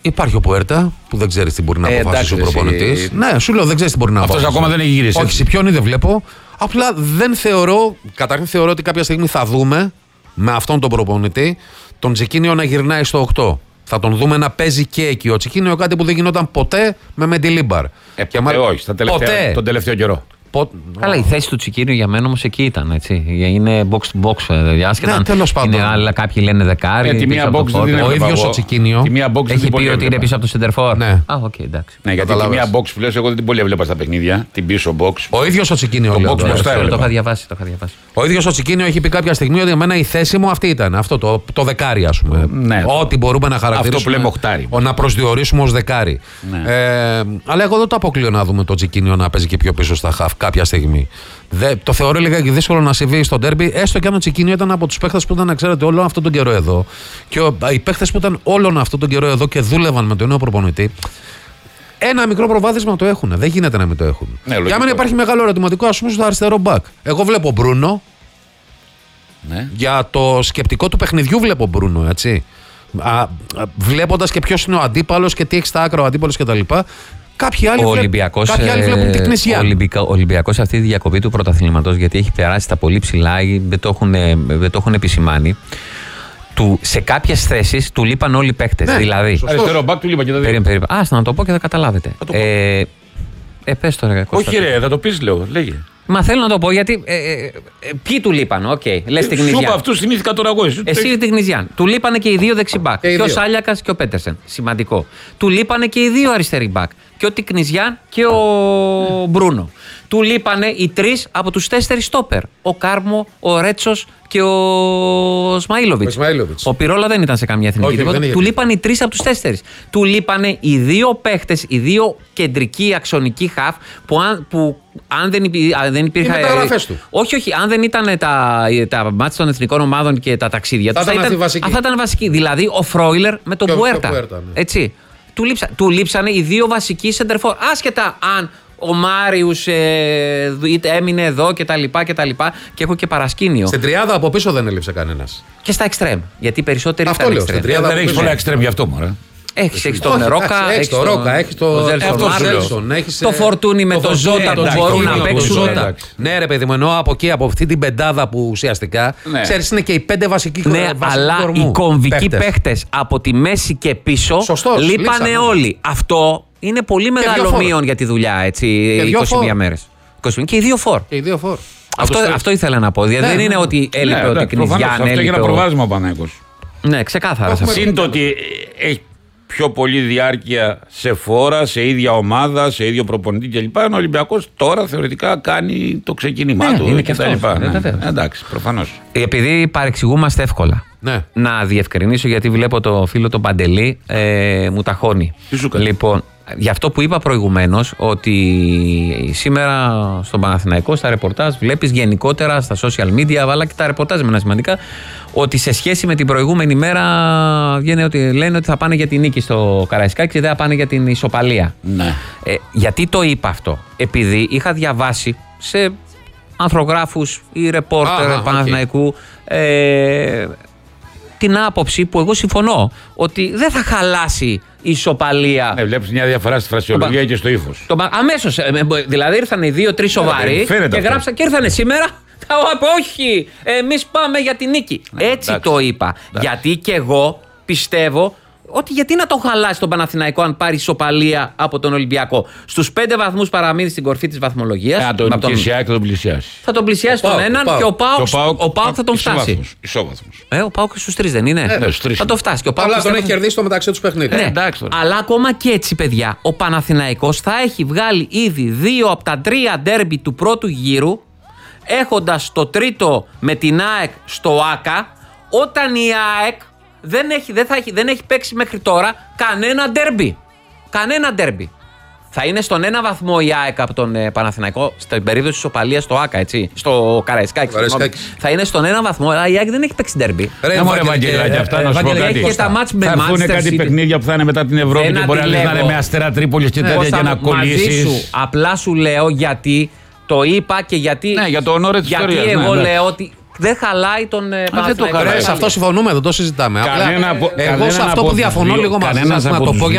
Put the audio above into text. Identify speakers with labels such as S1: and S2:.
S1: Υπάρχει ο Πουέρτα που δεν ξέρει τι μπορεί να αποφασίσει ο προπονητής. Ναι, σου λέω δεν ξέρει τι μπορεί να αποφασίσει.
S2: Αυτός ακόμα δεν έχει γυρίσει.
S1: Όχι, Σιπιόνι δεν βλέπω. Απλά δεν θεωρώ. Καταρχήν θεωρώ ότι κάποια στιγμή θα δούμε με αυτόν τον προπονητή τον Τσικίνιο να γυρνάει στο 8. Θα τον δούμε να παίζει και εκεί. Ο Τσικίνιο κάτι που δεν γινόταν ποτέ με Μεντιλίμπαρ.
S2: Όχι, τον τελευταίο καιρό.
S3: Καλά, η θέση του Τσικίνιο για μένα όμως εκεί ήταν. Έτσι. Είναι box to box.
S1: Ναι, τέλος πάντων.
S3: Είναι άλλα, κάποιοι λένε δεκάρι.
S2: Τη μία box δεν είναι.
S1: Ο ίδιος ο Τσικίνιο
S3: έχει πει ότι είναι πίσω από το σεντερφόρ.
S1: Ναι.
S3: Εντάξει.
S2: Ναι, γιατί τη μία box που λες, εγώ δεν την πολύ έβλεπα στα παιχνίδια. Την πίσω box.
S1: Ο ίδιος ο Τσικίνιο.
S2: Το
S3: είχα διαβάσει.
S1: Ο ίδιος ο Τσικίνιο έχει πει κάποια στιγμή ότι εμένα η θέση μου αυτή ήταν. Αυτό το δεκάρι, ας πούμε.
S2: Ναι.
S1: Ό,τι μπορούμε να χαρακτηρίσουμε.
S2: Αυτό που λέμε οχτάρι.
S1: Να προσδιορίσουμε ως δεκάρι. Αλλά εγώ δεν το αποκλείω να δούμε το Τσικίνιο να παίζει και πιο πίσω στα χαφ κάποια στιγμή. Το θεωρώ λιγάκι δύσκολο να συμβεί στο ντέρμπι, έστω και αν ο Τσικίνιο ήταν από τους παίχτες που ήταν, να ξέρετε, όλο αυτόν τον καιρό εδώ. Και οι παίχτες που ήταν όλον αυτόν τον καιρό εδώ και δούλευαν με τον νέο προπονητή, ένα μικρό προβάδισμα το έχουν. Δεν γίνεται να μην το έχουν. Για μένα υπάρχει μεγάλο ερωτηματικό, ας πούμε, στο αριστερό μπακ. Εγώ βλέπω Μπρούνο. Ναι. Για το σκεπτικό του παιχνιδιού βλέπω Μπρούνο, έτσι. Βλέποντας και ποιος είναι ο αντίπαλος και τι έχει στα άκρα ο αντίπαλος κτλ. Κάποιοι άλλοι βλέπουν την Κνησιά.
S3: Ο Ολυμπιακός αυτή τη διακοπή του πρωταθλήματος, γιατί έχει περάσει τα πολύ ψηλά, δεν το έχουν επισημάνει. Σε κάποιες θέσεις του λείπαν όλοι οι παίκτες.
S1: Ναι,
S3: δηλαδή.
S2: Αριστερό μπακ του λείπαν και τα δύο.
S3: Άστα να το πω και θα καταλάβετε. Πες το ρε Κώστα.
S2: Όχι ρε, θα το πεις, λέω. Λέγε.
S3: Μα θέλω να το πω γιατί. Ποιοι του λείπαν, λες την Κνησιά.
S2: Σου είπα αυτούς, θυμήθηκα τώρα εγώ.
S3: Εσύ την Κνησιά. Του λείπανε και οι δύο δεξιμπάκ. Και ο Σάλιακας και ο Πέτερσεν. Σημαντικό. Του λείπανε και οι δύο αριστεροί μπακ. Και ο Τικνιζιάν και ο Μπρούνο. Του λείπανε οι τρεις από τους 4 στόπερ. Ο Κάρμο, ο Ρέτσος και ο Σμαΐλοβιτς. Ο Πυρόλα δεν ήταν σε καμία εθνική τίποτα. Του λείπανε οι 3 από τους 4. Του λείπανε οι δύο παίχτες, οι δύο κεντρικοί αξονικοί χαφ που αν δεν υπήρχε. Όχι, αν δεν ήταν τα μάτς των εθνικών ομάδων και τα ταξίδια τους, θα ήταν βασική. Δηλαδή ο Φρόιλερ με τον Πουέρτα. Έτσι. Του λείψανε οι δύο βασικοί σεντερφόρ. Άσχετα αν ο Μάριους έμεινε εδώ κτλ. Και έχω και παρασκήνιο.
S1: Στην τριάδα από πίσω δεν έλειψε κανένας.
S3: Και στα εξτρέμ. Γιατί περισσότεροι
S1: αυτό λέω. Στην τριάδα
S2: δεν έχει πολλά εξτρέμ γι' αυτό, μωρέ.
S3: Έχεις τον Ρόκα,
S1: έχεις τον Ρόκα, έχεις τον
S3: Ζέλσον, το Φορτούνι με τον Ζώτα που μπορούν να παίξουν.
S1: Ναι, ρε παιδί μου, εννοώ από εκεί, από αυτή την πεντάδα που ουσιαστικά ξέρεις είναι και οι 5 βασικοί
S3: κορμού. Ναι, αλλά οι κομβικοί παίχτες από τη μέση και πίσω λείπανε όλοι. Αυτό είναι πολύ μεγάλο μείον για τη δουλειά, έτσι, 21 μέρες. Και οι δύο φορ. Αυτό ήθελα να πω. Δεν είναι ότι έλειπε ο Τικνιζιάν.
S2: Αυτό για ένα προβάδισμα ο Παναθηναϊκός.
S3: Ναι, ξεκάθαρα.
S2: Συν το ότι έχει πιο πολύ διάρκεια σε φόρα, σε ίδια ομάδα, σε ίδιο προπονητή κλπ. Ο Ολυμπιακός τώρα θεωρητικά κάνει το ξεκίνημά του.
S3: Είναι και αυτό.
S2: Εντάξει, προφανώς.
S3: Επειδή παρεξηγούμαστε εύκολα.
S1: Ναι.
S3: Να διευκρινίσω, γιατί βλέπω το φίλο τον Παντελή μου ταχώνει. Λοιπόν, γι' αυτό που είπα προηγουμένως, ότι σήμερα στον Παναθηναϊκό στα ρεπορτάζ βλέπεις γενικότερα στα social media, αλλά και τα ρεπορτάζ με σημαντικά, ότι σε σχέση με την προηγούμενη μέρα λένε ότι θα πάνε για την νίκη στο Καραϊσκάκι και δεν θα πάνε για την ισοπαλία.
S2: Ναι.
S3: Γιατί το είπα αυτό? Επειδή είχα διαβάσει σε ανθρογράφους ή ρεπόρτερ Παναθηναϊκού την άποψη που εγώ συμφωνώ, ότι δεν θα χαλάσει η ισοπαλία.
S2: Βλέπεις μια διαφορά στη φρασιολογία και στο ύφος.
S3: Αμέσως. Δηλαδή ήρθαν οι 2-3 σοβαροί και γράψαν και ήρθανε σήμερα. Όχι, εμείς πάμε για την νίκη. Έτσι το είπα. Γιατί και εγώ πιστεύω ότι γιατί να το χαλάσει τον Παναθηναϊκό αν πάρει ισοπαλία από τον Ολυμπιακό. Στους 5 βαθμούς παραμείνει στην κορφή της βαθμολογίας.
S2: Θα τον πλησιάσει.
S3: Θα τον πλησιάσει τον έναν και ο ΠΑΟΚ θα τον φτάσει.
S2: Ισόβαθμος.
S3: Ο ΠΑΟΚ στους 3 δεν είναι? Θα τον φτάσει.
S1: Αλλά τον έχει κερδίσει το μεταξύ τους παιχνίδι.
S3: Αλλά ακόμα και έτσι, παιδιά, ο Παναθηναϊκός θα έχει βγάλει ήδη 2 από τα 3 ντέρμπι του πρώτου γύρου, έχοντας το τρίτο με την ΑΕΚ στο ΆΚΑ, όταν η ΑΕΚ δεν έχει παίξει μέχρι τώρα κανένα ντέρμπι. Θα είναι στον ένα βαθμό η ΑΕΚ από τον Παναθηναϊκό, στην περίπτωση της ισοπαλίας στο ΆΚΑ, έτσι, στο Καραϊσκάκι. Θα είναι στον ένα βαθμό, αλλά η ΑΕΚ δεν έχει παίξει ντέρμπι.
S2: Δεν μου Ευαγγελάκη αυτά, να σου πω κάτι. Θα έρθουν κάτι παιχνίδια που θα είναι μετά την Ευρώπη και μπορεί να είναι με Αστέρα Τρίπολης και τέτοια για να κολλήσεις.
S3: Απλά σου λέω γιατί το είπα και γιατί.
S2: Ναι, για το ονόρο της ιστορίας.
S3: Γιατί εγώ λέω ότι δεν χαλάει τον Παναθηναϊκό.
S1: Σε αυτό συμφωνούμε, δεν το συζητάμε. Εγώ σε αυτό που διαφωνώ λίγο μαζί σας, να το πω